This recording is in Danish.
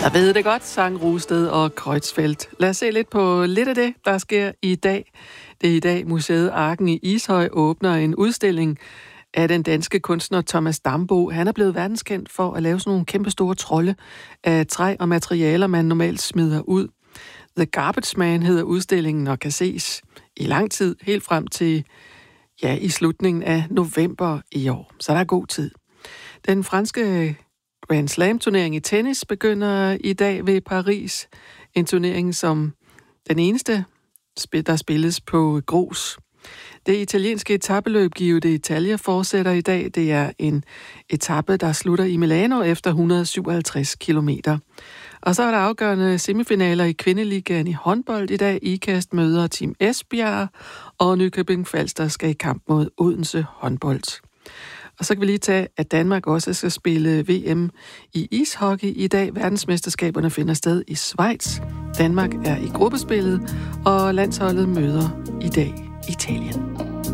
Jeg ved det godt, sang Rosted og Kreutzfeldt. Lad os se lidt på lidt af det, der sker i dag. Det er i dag, Museet Arken i Ishøj åbner en udstilling af den danske kunstner Thomas Dambo. Han er blevet verdenskendt for at lave sådan nogle kæmpe store trolde af træ og materialer, man normalt smider ud. The Garbage Man hedder udstillingen og kan ses i lang tid, helt frem til i slutningen af november i år. Så der er god tid. Den franske Grand Slam-turnering i tennis begynder i dag ved Paris. En turnering som den eneste, der spilles på grus. Det italienske etapeløb Giro d'Italia fortsætter i dag. Det er en etape, der slutter i Milano efter 157 kilometer. Og så er der afgørende semifinaler i kvindeligaen i håndbold i dag. IKAST møder Team Esbjerg, og Nykøbing Falster skal i kamp mod Odense håndbold. Og så kan vi lige tage, at Danmark også skal spille VM i ishockey i dag. Verdensmesterskaberne finder sted i Schweiz. Danmark er i gruppespillet, og landsholdet møder i dag Italien.